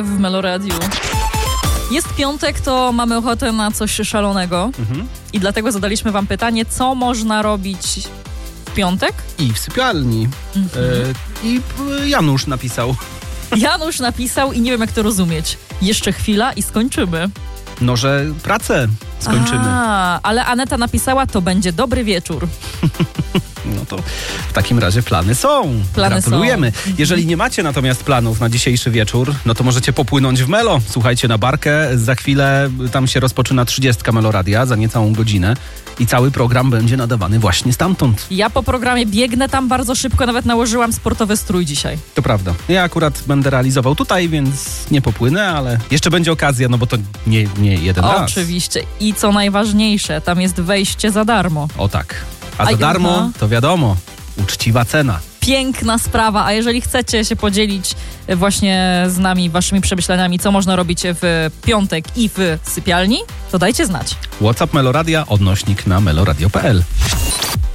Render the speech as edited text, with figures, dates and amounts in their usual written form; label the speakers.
Speaker 1: w Meloradiu. Jest piątek, to mamy ochotę na coś szalonego i dlatego zadaliśmy wam pytanie, co można robić w piątek?
Speaker 2: I w sypialni. I Janusz napisał.
Speaker 1: Janusz napisał i nie wiem jak to rozumieć. Jeszcze chwila i skończymy.
Speaker 2: No, że pracę skończymy.
Speaker 1: Ale Aneta napisała, to będzie dobry wieczór.
Speaker 2: No to w takim razie plany są. Gratulujemy. Jeżeli nie macie natomiast planów na dzisiejszy wieczór, no to możecie popłynąć w Melo. Słuchajcie na barkę. Za chwilę tam się rozpoczyna 30 Meloradia, za niecałą godzinę. I cały program będzie nadawany właśnie stamtąd.
Speaker 1: Ja po programie biegnę tam bardzo szybko, nawet nałożyłam sportowy strój dzisiaj.
Speaker 2: To prawda. Ja akurat będę realizował tutaj, więc nie popłynę, ale jeszcze będzie okazja, no bo to nie jeden raz.
Speaker 1: Oczywiście. I co najważniejsze, tam jest wejście za darmo.
Speaker 2: O tak. A za darmo, to wiadomo, uczciwa cena.
Speaker 1: Piękna sprawa, a jeżeli chcecie się podzielić właśnie z nami waszymi przemyśleniami, co można robić w piątek i w sypialni, to dajcie znać.
Speaker 2: WhatsApp Meloradia, / na meloradio.pl.